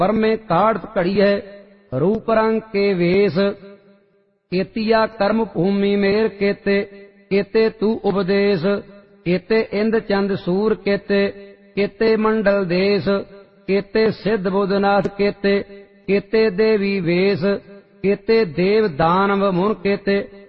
परमे काढ़त घड़िय रूप रंग के वेश। केतिया कर्म भूमि मेर केते केते तू उपदेश। केते इंद चंद सूर केते केते मंडल देश। केते सिद्ध बुधनाथ केते केते देवी वेश। केते देव दानव मुन केते